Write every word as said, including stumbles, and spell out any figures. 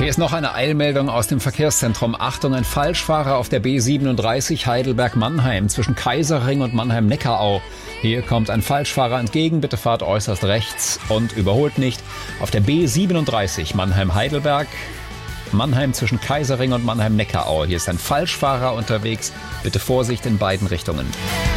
Hier ist noch eine Eilmeldung aus dem Verkehrszentrum. Achtung, ein Falschfahrer auf der B siebenunddreißig Heidelberg-Mannheim zwischen Kaiserring und Mannheim-Neckarau. Hier kommt ein Falschfahrer entgegen, bitte fahrt äußerst rechts und überholt nicht. Auf der B siebenunddreißig Mannheim-Heidelberg, Mannheim zwischen Kaiserring und Mannheim-Neckarau. Hier ist ein Falschfahrer unterwegs, bitte Vorsicht in beiden Richtungen.